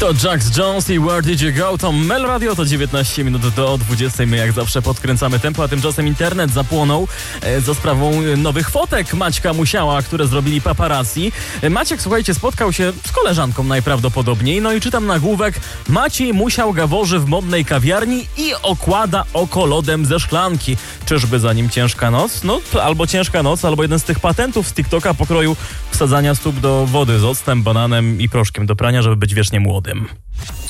To Jax Jones i Where Did You Go? To Mel Radio, to 19 minut do 20. My jak zawsze podkręcamy tempo, a tymczasem internet zapłonął za sprawą nowych fotek Maćka Musiała, które zrobili paparazzi. Maciek, słuchajcie, spotkał się z koleżanką najprawdopodobniej, no i czytam nagłówek: Maciej Musiał gaworzy w modnej kawiarni i okłada oko lodem ze szklanki. Czyżby za nim ciężka noc? No, albo ciężka noc, albo jeden z tych patentów z TikToka pokroju wsadzania stóp do wody z octem, bananem i proszkiem do prania, żeby być wiecznie młodym.